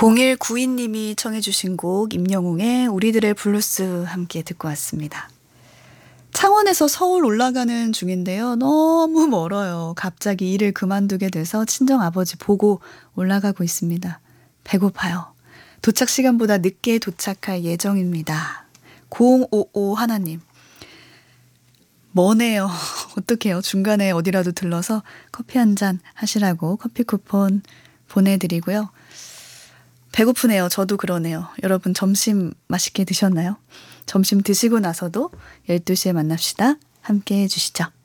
0192님이 청해 주신 곡 임영웅의 우리들의 블루스 함께 듣고 왔습니다. 창원에서 서울 올라가는 중인데요. 너무 멀어요. 갑자기 일을 그만두게 돼서 친정아버지 보고 올라가고 있습니다. 배고파요. 도착 시간보다 늦게 도착할 예정입니다. 055 하나님. 머네요. 어떡해요. 중간에 어디라도 들러서 커피 한 잔 하시라고 커피 쿠폰 보내드리고요. 배고프네요. 저도 그러네요. 여러분 점심 맛있게 드셨나요? 점심 드시고 나서도 12시에 만납시다. 함께 해주시죠.